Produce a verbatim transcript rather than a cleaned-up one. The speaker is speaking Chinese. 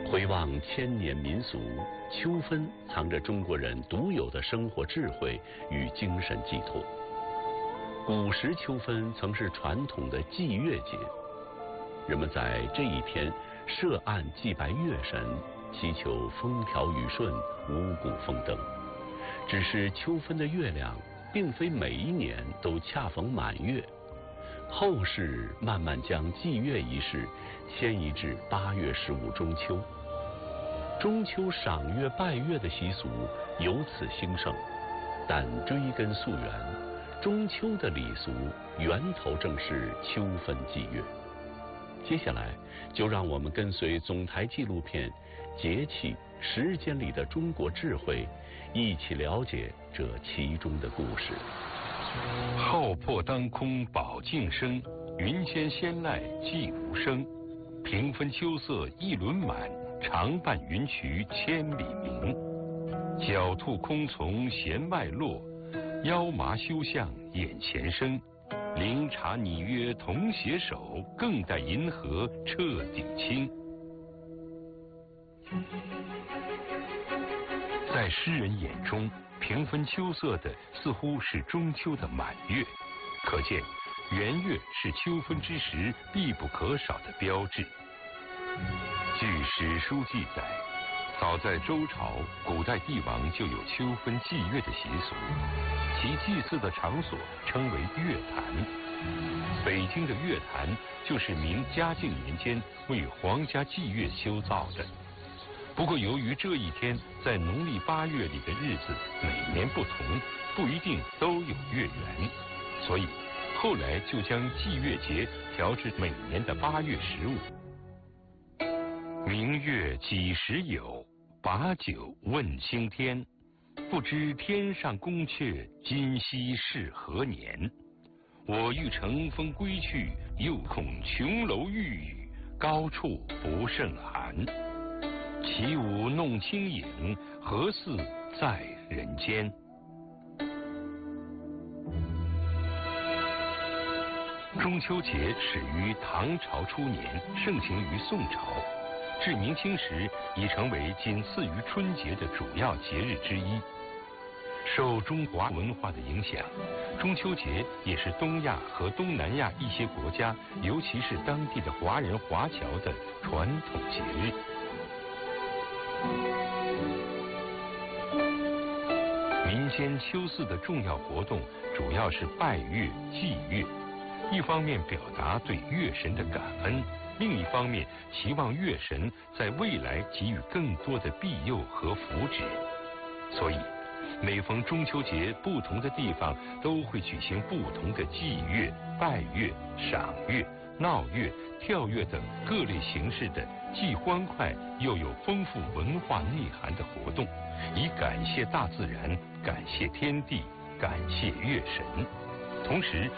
回望千年民俗，秋分藏着中国人独有的生活智慧与精神寄托。古时秋分曾是传统的祭月节，人们在这一天设案祭拜月神，祈求风调雨顺、五谷丰登。只是秋分的月亮并非每一年都恰逢满月，后世慢慢将祭月仪式迁移至八月十五中秋。中秋赏月拜月的习俗由此兴盛，但追根溯源，中秋的礼俗源头正是秋分祭月。接下来就让我们跟随总台纪录片《节气时间里的中国智慧》，一起了解这其中的故事。 浩破当空宝镜生，云间仙籁寂无声。平分秋色一轮满，长伴云衢千里明。狡兔空从弦外落，腰麻休向眼前生。灵茶拟约同携手，更待银河彻底清。在诗人眼中，平分秋色的似乎是中秋的满月，可见圆月是秋分之时必不可少的标志。据史书记载，早在周朝，古代帝王就有秋分祭月的习俗，其祭祀的场所称为月坛。北京的月坛就是明嘉靖年间为皇家祭月修造的。不过由于这一天在农历八月里的日子每年不同，不一定都有月圆，所以后来就将祭月节调至每年的八月十五。明月几时有？把酒问青天。不知天上宫阙，今夕是何年？我欲乘风归去，又恐琼楼玉宇，高处不胜寒。起舞弄清影，何似在人间？中秋节始于唐朝初年，盛行于宋朝，至明清时已成为仅次于春节的主要节日之一。受中华文化的影响，中秋节也是东亚和东南亚一些国家，尤其是当地的华人华侨的传统节日。民间秋祀的重要活动主要是拜月、祭月，一方面表达对月神的感恩，另一方面期望月神在未来给予更多的庇佑和福祉。所以每逢中秋节，不同的地方都会举行不同的祭月、拜月、赏月、闹月、跳月等各类形式的既欢快又有丰富文化内涵的活动，以感谢大自然、感谢天地、感谢月神。同时